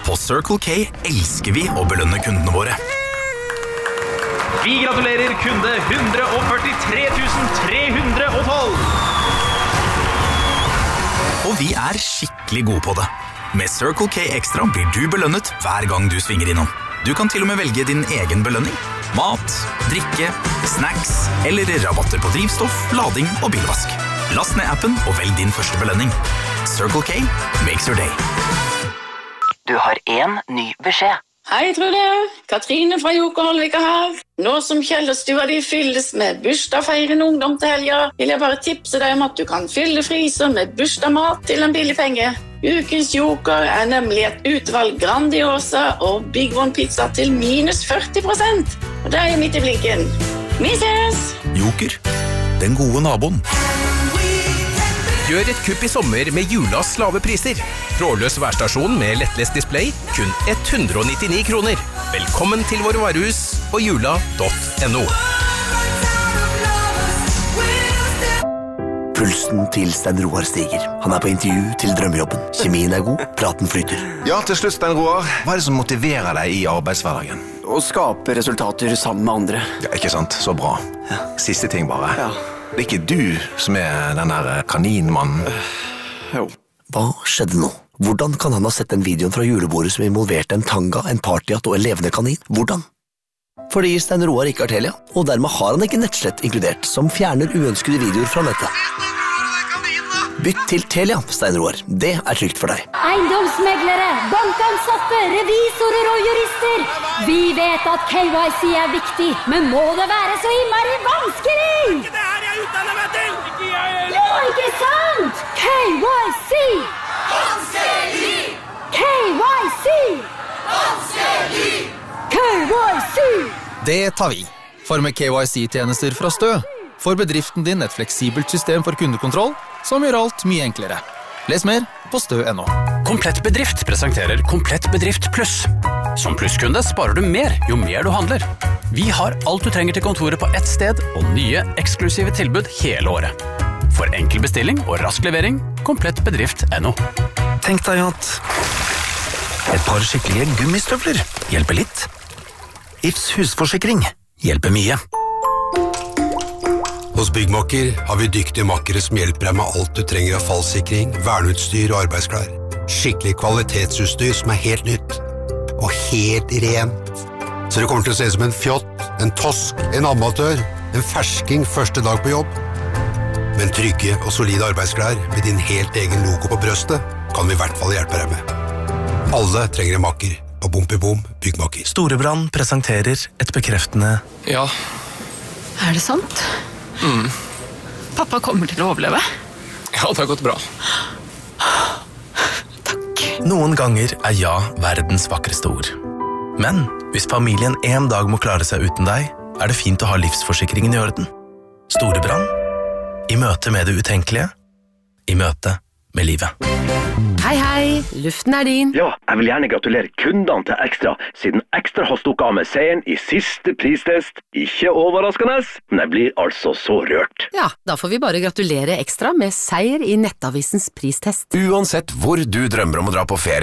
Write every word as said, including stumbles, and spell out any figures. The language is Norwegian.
På Circle K elsker vi å belønne kundene våre. Vi gratulerer kunde one hundred forty-three thousand three hundred twelve. Og vi er skikkelig gode på det. Med Circle K Extra blir du belønnet hver gang du svinger innom. Du kan til og med velge din egen belønning. Mat, drikke, snacks eller rabatter på drivstoff, lading og bilvask. Last ned appen og velg din første belønning. Circle K makes your day. Du har en ny beskjed. Hei, Trude. Katrine fra Joker Holvika her. Nå som Kjellerstua de fylles med bursdagfeirende ungdom til helga, vil jeg bare tipse deg om at du kan fylle fryser med bursdagmat til en billig penge. Ukens Joker er nemlig et utvalg Grandiosa og Big One pizza til minus førti prosent. Og det er midt i blinken. Vi ses! Joker, den gode naboen. Gjør et kupp i sommer med Julas lave priser. Trådløs værstasjon med lettlest display, kun one hundred ninety-nine kroner. Velkommen til våre varehus på jula punktum no. Pulsen til Stein Roar stiger. Han er på intervju til drømmejobben. Kjemien er god, praten flyter. Ja, til slutt, Stein Roar. Hva er det som motiverer deg i arbeidshverdagen? Å skape resultater sammen med andre. Ja, ikke sant? Så bra. Ja. Siste ting bare. Ja. Det er ikke du som er den der kaninmannen. Jo. Hva skjedde nå? Hvordan kan han ha sett den videoen fra julebordet som involverte en tanga, en partyhatt og en levende kanin? Hvordan? Fordi Stein Roar ikke har Telia, og dermed har han ikke nettslett inkludert, som fjerner uønskede videoer fra nettet. Bytt til Telia, Stein Roar. Det er trygt for deg. Eiendomsmeglere, bankansatte, revisorer og jurister. Vi vet at K Y C er viktig, men må det være så innmari vanskelig? Ikke det her jeg utdanner meg til! Ikke jeg heller! Jo, ikke sant? K Y C! Vanskelig! K Y C! Vanskelig! K Y C! Det tar vi. For med K Y C-tjenester fra Stø får bedriften din et fleksibelt system for kundekontroll som gjør alt mye enklere. Les mer på stø punktum no. Komplett Bedrift presenterer Komplett Bedrift Pluss. Som plusskunde sparer du mer jo mer du handler. Vi har alt du trenger til kontoret på ett sted og nye eksklusive tilbud hele året. For enkel bestilling og rask levering, komplett bedrift punktum no. Tenk deg at et par skikkelige gummistøvler hjelper litt. Ifs husforsikring hjelper mye. Hos Byggmakker har vi dyktige makkere som hjelper deg med alt du trenger av fallsikring, verneutstyr og arbeidsklær. Skikkelig kvalitetsutstyr som er helt nytt. Og helt rent. Så det kommer til å se ut som en fjott, en tosk, en amatør, en fersking første dag på jobb. Men trygge og solide arbeidsklær med din helt egen logo på brøstet kan vi i hvert fall hjelpe deg med. Alle trenger en makker. Og bom i bom, Byggmakker. Storebrand presenterer et bekreftende... Ja. Er det sant? Mm. Pappa kommer til å overleve. Ja, det har gått bra. Takk. Noen ganger er ja verdens vakreste ord. Men hvis familien en dag må klare seg uten deg, er det fint å ha livsforsikringen i orden. Storebrand. I møte med det utenkelige. I møte med livet. Hei, hei. Luften er din. Ja, jeg vil gjerne gratulere kundene til Ekstra, siden Ekstra har stukket av med seieren i siste pristest. Ikke overraskende, men jeg blir altså så rørt. Ja, da får vi bare gratulere Ekstra med seier i Nettavisens pristest. Uansett hvor du drømmer om å dra på ferie,